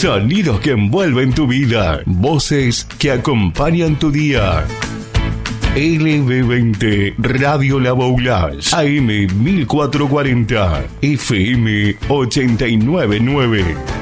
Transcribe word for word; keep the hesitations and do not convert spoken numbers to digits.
Sonidos que envuelven tu vida. Voces que acompañan tu día. L B veinte Radio La Boulage, A M mil cuatrocientos cuarenta, F M ochenta y nueve punto nueve.